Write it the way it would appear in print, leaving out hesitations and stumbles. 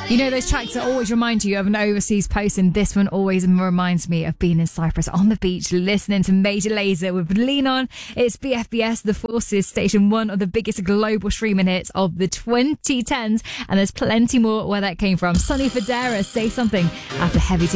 You know those tracks that always remind you of an overseas post, and this one always reminds me of being in Cyprus on the beach listening to Major Lazer with Lean On. It's BFBS, The Forces, station one of the biggest global streaming hits of the 2010s, and there's plenty more where that came from. Sonny Fodera, Say Something, after Heavy T.